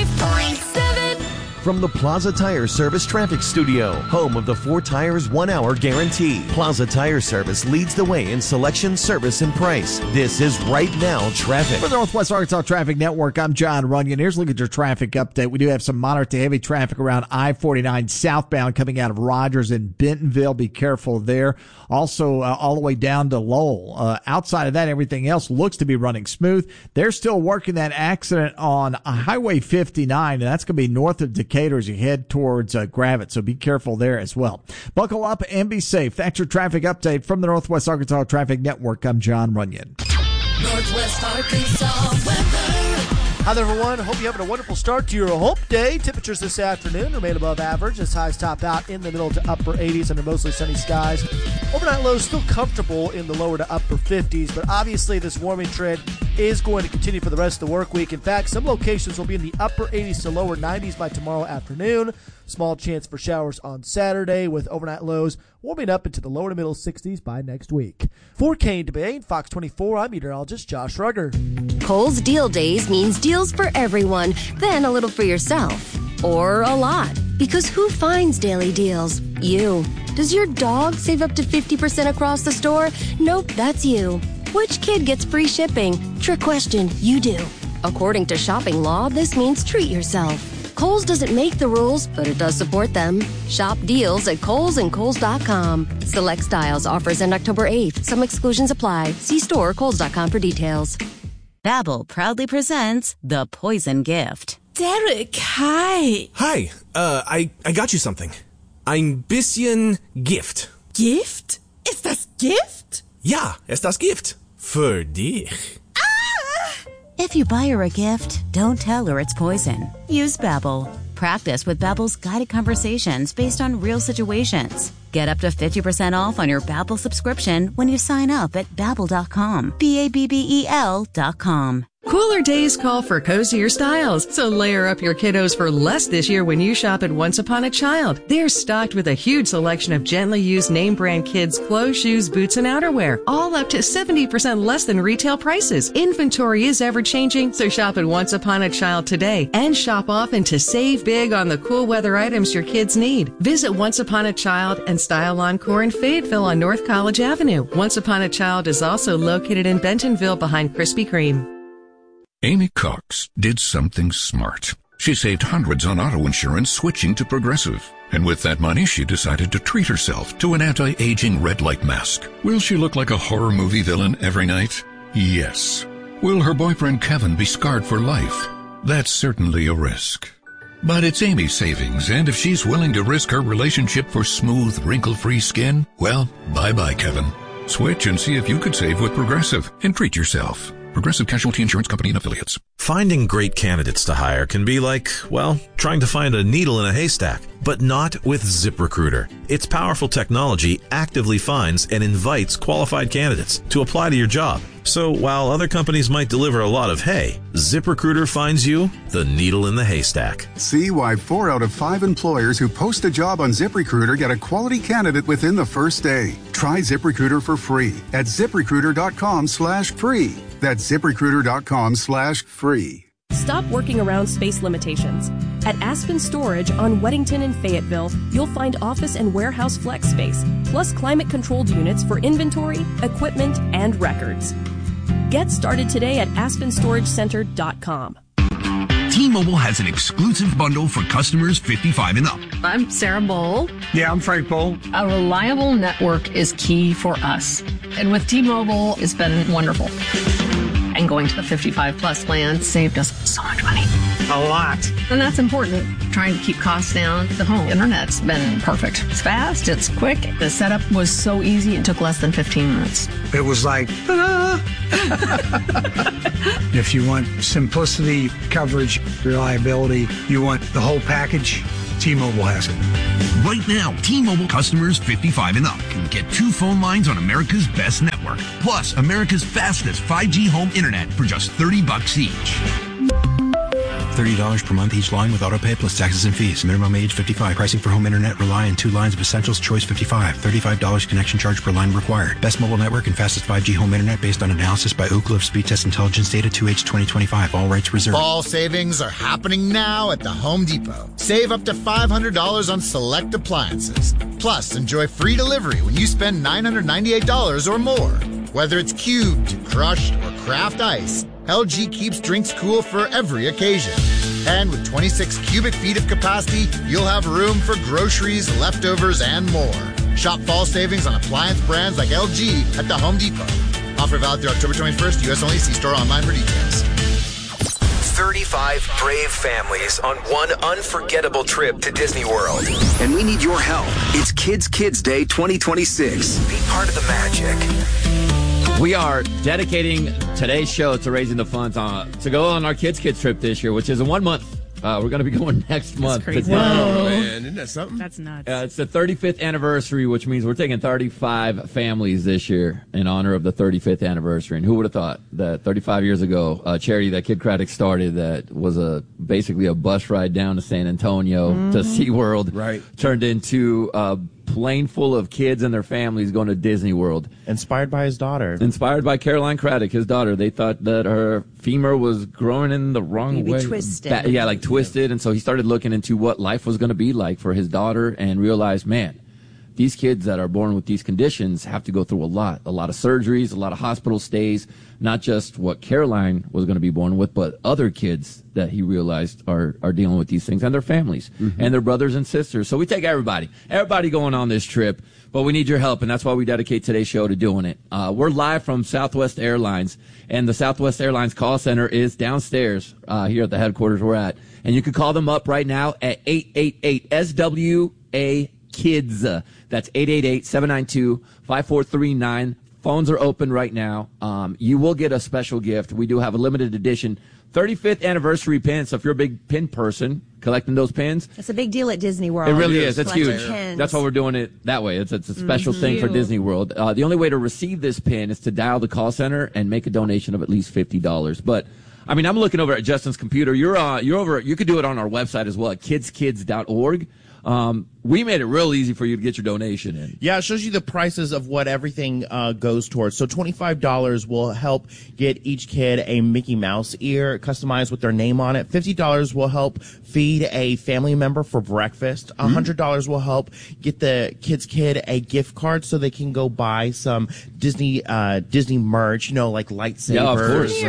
95.7. From the Plaza Tire Service Traffic Studio, home of the 4 Tires 1 Hour Guarantee. Plaza Tire Service leads the way in selection, service, and price. This is Right Now Traffic. For the Northwest Arkansas Traffic Network, I'm John Runyon. Here's a look at your traffic update. We do have some moderate to heavy traffic around I-49 southbound coming out of Rogers and Bentonville. Be careful there. Also, all the way down to Lowell. Outside of that, everything else looks to be running smooth. They're still working that accident on Highway 59, and that's going to be north of Decatur as you head towards Gravette, so be careful there as well. Buckle up and be safe. That's your traffic update from the Northwest Arkansas Traffic Network. I'm John Runyon. Northwest Arkansas weather. Hi there, everyone. Hope you're having a wonderful start to your Hope Day. Temperatures this afternoon remain above average as highs top out in the middle to upper 80s under mostly sunny skies. Overnight lows still comfortable in the lower to upper 50s, but obviously this warming trend is going to continue for the rest of the work week. In fact, some locations will be in the upper 80s to lower 90s by tomorrow afternoon. Small chance for showers on Saturday with overnight lows warming up into the lower to middle 60s by next week. For Kane DeBane, Fox 24, I'm meteorologist Josh Rugger. Kohl's Deal Days means deals for everyone, then a little for yourself. Or a lot. Because who finds daily deals? You. Does your dog save up to 50% across the store? Nope, that's you. Which kid gets free shipping? Trick question, you do. According to shopping law, this means treat yourself. Kohl's doesn't make the rules, but it does support them. Shop deals at Kohl's and Kohl's.com. Select styles, offers end October 8th. Some exclusions apply. See store or Kohl's.com for details. Babbel proudly presents The Poison Gift. Derek, hi. Hi, I got you something. Ein bisschen Gift. Gift? Ist das Gift? Ja, ist das Gift. Für dich. If you buy her a gift, don't tell her it's poison. Use Babbel. Practice with Babbel's guided conversations based on real situations. Get up to 50% off on your Babbel subscription when you sign up at Babbel.com. Babbel.com. Cooler days call for cozier styles, so layer up your kiddos for less this year when you shop at Once Upon a Child. They're stocked with a huge selection of gently used name brand kids' clothes, shoes, boots, and outerwear, all up to 70% less than retail prices. Inventory is ever changing, so shop at Once Upon a Child today and shop often to save big on the cool weather items your kids need. Visit Once Upon a Child and Style Encore in Fayetteville on North College Avenue. Once Upon a Child is also located in Bentonville behind Krispy Kreme. Amy Cox did something smart. She saved hundreds on auto insurance switching to Progressive. And with that money, she decided to treat herself to an anti-aging red light mask. Will she look like a horror movie villain every night? Yes. Will her boyfriend Kevin be scarred for life? That's certainly a risk. But it's Amy's savings, and if she's willing to risk her relationship for smooth, wrinkle-free skin, well, bye-bye, Kevin. Switch and see if you could save with Progressive and treat yourself. Progressive Casualty Insurance Company and Affiliates. Finding great candidates to hire can be like, well, trying to find a needle in a haystack, but not with ZipRecruiter. Its powerful technology actively finds and invites qualified candidates to apply to your job. So while other companies might deliver a lot of hay, ZipRecruiter finds you the needle in the haystack. See why 4 out of 5 employers who post a job on ZipRecruiter get a quality candidate within the first day. Try ZipRecruiter for free at ZipRecruiter.com/free. That's ZipRecruiter.com/free. Stop working around space limitations. At Aspen Storage on Weddington in Fayetteville, you'll find office and warehouse flex space, plus climate-controlled units for inventory, equipment, and records. Get started today at aspenstoragecenter.com. T-Mobile has an exclusive bundle for customers 55 and up. I'm Sarah Bowl. Yeah, I'm Frank Bowl. A reliable network is key for us. And with T-Mobile, it's been wonderful. And going to the 55 plus plan saved us so much money. A lot. And that's important. Trying to keep costs down. The home internet's been perfect. It's fast, it's quick. The setup was so easy, it took less than 15 minutes. It was like, ta-da! If you want simplicity, coverage, reliability, you want the whole package, T-Mobile has it. Right now, T-Mobile customers 55 and up can get 2 phone lines on America's best network, plus America's fastest 5G home internet for just $30 each. $30 per month each line with autopay plus taxes and fees. Minimum age 55. Pricing for home internet rely on 2 lines of Essentials Choice 55. $35 connection charge per line required. Best mobile network and fastest 5G home internet based on analysis by Ookla of Speed Test Intelligence data 2H 2025. All rights reserved. Fall savings are happening now at the Home Depot. Save up to $500 on select appliances. Plus, enjoy free delivery when you spend $998 or more. Whether it's cubed, crushed, or craft ice, LG keeps drinks cool for every occasion. And with 26 cubic feet of capacity, you'll have room for groceries, leftovers, and more. Shop fall savings on appliance brands like LG at the Home Depot. Offer valid through October 21st, U.S. only. See store online for details. 35 brave families on one unforgettable trip to Disney World. And we need your help. It's Kids Day 2026. Be part of the magic. We are dedicating today's show to raising the funds to go on our Kids trip this year, which is in 1 month. We're going to be going next month. That's crazy. Whoa. Man, isn't that something? That's nuts. It's the 35th anniversary, which means we're taking 35 families this year in honor of the 35th anniversary. And who would have thought that 35 years ago, a charity that Kid Craddock started that was basically a bus ride down to San Antonio to SeaWorld turned into a plane full of kids and their families going to Disney World. Inspired by his daughter. Inspired by Caroline Craddock, his daughter. They thought that her femur was growing in the wrong way. Twisted. Twisted. And so he started looking into what life was going to be like for his daughter and realized, man, these kids that are born with these conditions have to go through a lot of surgeries, a lot of hospital stays, not just what Caroline was going to be born with, but other kids that he realized are dealing with these things and their families and their brothers and sisters. So we take everybody going on this trip, but we need your help, and that's why we dedicate today's show to doing it. We're live from Southwest Airlines, and the Southwest Airlines call center is downstairs here at the headquarters we're at. And you can call them up right now at 888-SWA-KIDS. That's 888-792-5439. Phones are open right now. You will get a special gift. We do have a limited edition 35th anniversary pin. So if you're a big pin person, collecting those pins. It's a big deal at Disney World. It really is. It's huge. Pins. That's why we're doing it that way. It's a special thing for Disney World. The only way to receive this pin is to dial the call center and make a donation of at least $50. But I mean, I'm looking over at Justin's computer. You're over. You could do it on our website as well at kidskids.org. We made it real easy for you to get your donation in. Yeah, it shows you the prices of what everything goes towards. So $25 will help get each kid a Mickey Mouse ear customized with their name on it. $50 will help feed a family member for breakfast. $100 will help get the kid a gift card so they can go buy some Disney merch, like lightsabers. Yeah, of course.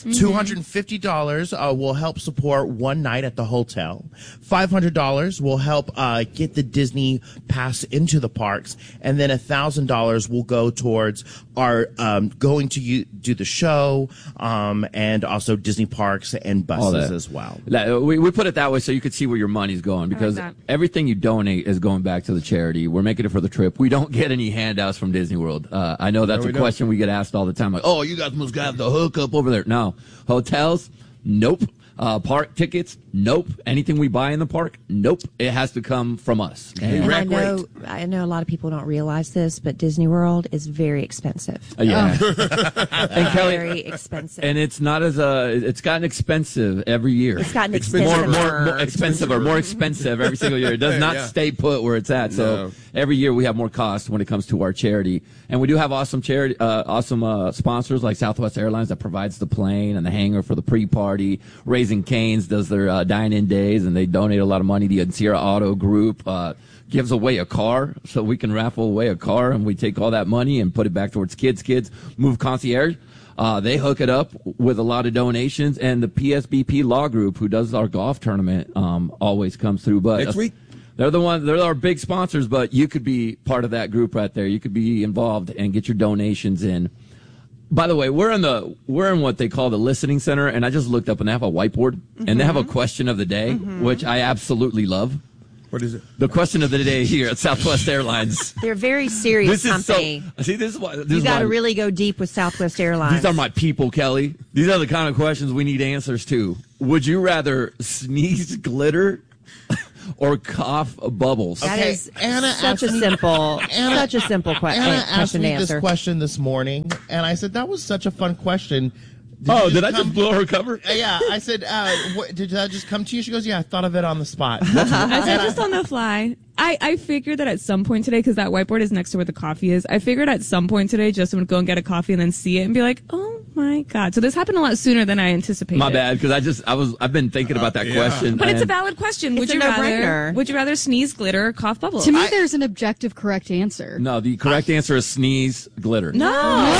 $250 will help support one night at the hotel. $500 will help get the Disney pass into the parks, and then $1,000 will go towards our going to do the show, and also Disney parks and buses as well. We put it that way so you could see where your money's going, because everything you donate is going back to the charity. We're making it for the trip. We don't get any handouts from Disney World. I know that's a question we get asked all the time, like, oh, you guys must have the hookup over there. No. Hotels? Nope. Park tickets? Nope. Anything we buy in the park? Nope. It has to come from us. And I know a lot of people don't realize this, but Disney World is very expensive. Yeah. And Kelly, very expensive. And it's not it's gotten expensive every year. It's gotten expensive. More expensive every single year. It does not stay put where it's at. So every year we have more costs when it comes to our charity. And we do have awesome sponsors like Southwest Airlines that provides the plane and the hangar for the pre-party. Raising Cane's does their dine-in days, and they donate a lot of money. The Sierra Auto Group gives away a car, so we can raffle away a car, and we take all that money and put it back towards Kids. Move Concierge. They hook it up with a lot of donations, and the PSBP Law Group, who does our golf tournament, always comes through. But next week. They're our big sponsors, but you could be part of that group right there. You could be involved and get your donations in. By the way, we're in what they call the listening center, and I just looked up and they have a whiteboard and they have a question of the day, which I absolutely love. What is it? The question of the day here at Southwest Airlines. They're a very serious company. This is why you got to really go deep with Southwest Airlines. These are my people, Kelly. These are the kind of questions we need answers to. Would you rather sneeze glitter or cough bubbles? That is such a simple question Anna asked to me answer. this question this morning, and I said that was such a fun question. Did I just blow her cover? Yeah, I said, did that just come to you? She goes, yeah, I thought of it on the spot. I said just on the fly. I figured that at some point today, because that whiteboard is next to where the coffee is, I figured at some point today Justin would go and get a coffee and then see it and be like, oh my God. So this happened a lot sooner than I anticipated. My bad, because I've been thinking about that question. But it's a valid question. Would you rather sneeze glitter or cough bubbles? To me, there's an objective correct answer. No, the correct answer is sneeze glitter. No.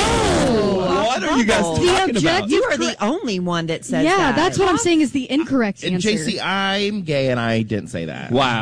What are you guys talking about? You are the only one that says that. Yeah, that's what I'm saying is the incorrect And answer. JC, I'm gay and I didn't say that. Wow.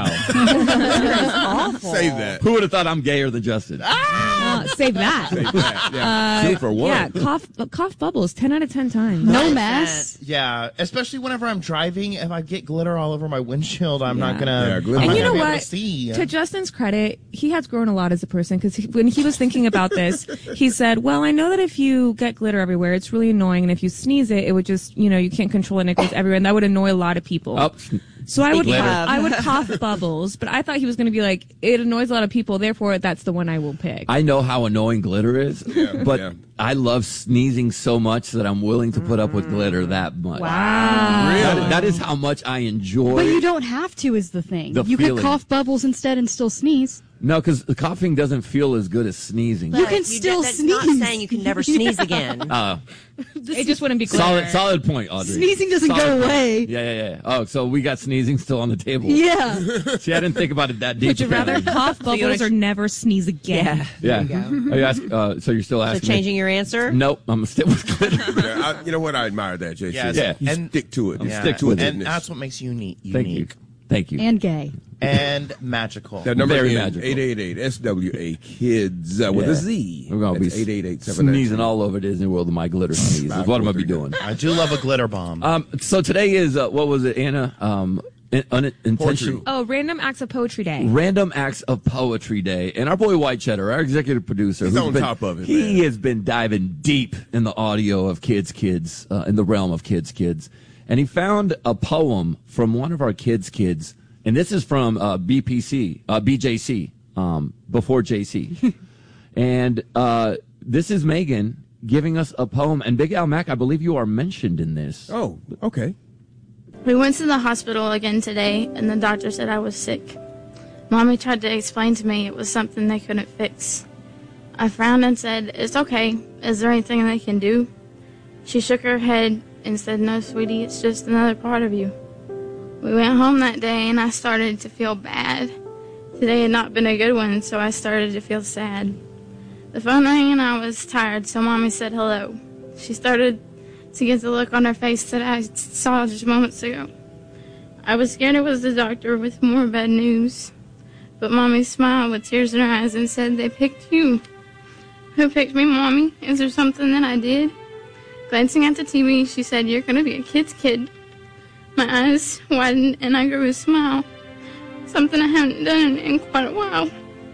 Awful. Save that. Who would have thought I'm gayer than Justin? Save that. Yeah. Two for one. Yeah, cough bubbles 10 out of 10 times. No mess. Yeah, especially whenever I'm driving. If I get glitter all over my windshield, I'm not gonna. And you know what? See. To Justin's credit, he has grown a lot as a person because when he was thinking about this, he said, well, I know that if you get glitter everywhere, it's really annoying. And if you sneeze it, it would just, you can't control it and it goes everywhere. And that would annoy a lot of people. Oh. So I would cough bubbles, but I thought he was going to be like, it annoys a lot of people, therefore that's the one I will pick. I know how annoying glitter is, but I love sneezing so much that I'm willing to put up with glitter that much. Wow. Really? That is how much I enjoy. But you don't have to is the thing. You feeling. could cough bubbles instead and still sneeze. No, because the coughing doesn't feel as good as sneezing. But you can still that's sneeze. not saying you can never sneeze again. It just wouldn't be glitter. Solid point, Audrey. Sneezing doesn't go away. Yeah. Oh, so we got sneezing still on the table. Yeah. See, I didn't think about it that deep. Would you rather cough bubbles or never sneeze again? Yeah. Are you so you're still asking So changing your answer? Nope, I'm going to stick with glitter. You know what? I admire that, JC. Yes. You stick to it. You stick to it. And that's what makes you unique. Thank you. And gay. And magical. That number Very again, magical. 888 SWA kids with a Z. We're going to be 888 sneezing all over Disney World with my glitter sneeze. Is what I'm going to be doing. I do love a glitter bomb. So today is, what was it, Anna? Unintentional. Oh, Random Acts of Poetry Day. Random Acts of Poetry Day. And our boy White Cheddar, our executive producer, he's on top of it. He has been diving deep in the audio of kids, in the realm of kids. And he found a poem from one of our kids. And this is from BJC, before JC. And this is Megan giving us a poem. And Big Al Mac, I believe you are mentioned in this. Oh, okay. We went to the hospital again today, and the doctor said I was sick. Mommy tried to explain to me it was something they couldn't fix. I frowned and said, "It's okay. Is there anything they can do?" She shook her head and said, "No, sweetie, it's just another part of you." We went home that day, and I started to feel bad. Today had not been a good one, so I started to feel sad. The phone rang, and I was tired, so Mommy said hello. She started to get the look on her face that I saw just moments ago. I was scared it was the doctor with more bad news, but Mommy smiled with tears in her eyes and said, "They picked you." "Who picked me, Mommy? Is there something that I did?" Glancing at the TV, she said, "You're going to be a kid's kid." My eyes widened and I grew a smile, something I haven't done in quite a while.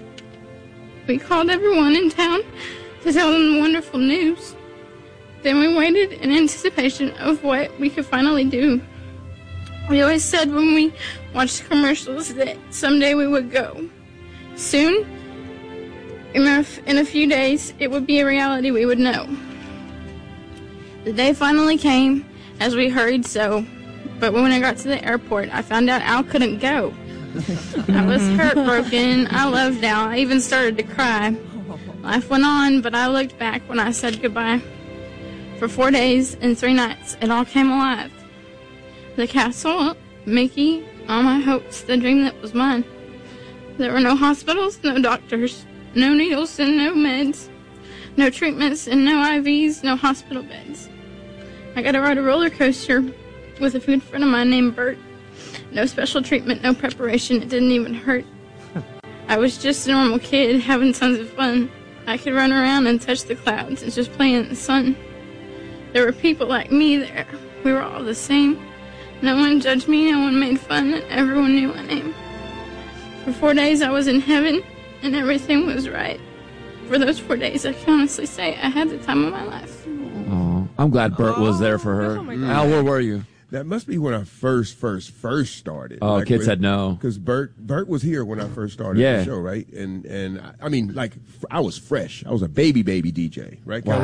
We called everyone in town to tell them the wonderful news. Then we waited in anticipation of what we could finally do. We always said when we watched commercials that someday we would go. Soon, in a few days, it would be a reality we would know. The day finally came as we hurried so, but when I got to the airport, I found out Al couldn't go. I was heartbroken. I loved Al. I even started to cry. Life went on, but I looked back when I said goodbye. For 4 days and 3 nights, it all came alive. The castle, Mickey, all my hopes, the dream that was mine. There were no hospitals, no doctors, no needles and no meds, no treatments and no IVs, no hospital beds. I got to ride a roller coaster with a food friend of mine named Bert. No special treatment, no preparation, it didn't even hurt. I was just a normal kid having tons of fun. I could run around and touch the clouds and just play in the sun. There were people like me there. We were all the same. No one judged me, no one made fun, and everyone knew my name. For 4 days I was in heaven, and everything was right. For those 4 days, I can honestly say I had the time of my life. Oh, I'm glad Bert was there for her. Al, where were you? That must be when I first started. Oh, like kids said no. Because Bert was here when I first started the show, right? And I mean, like, I was fresh. I was a baby DJ, right? Wow.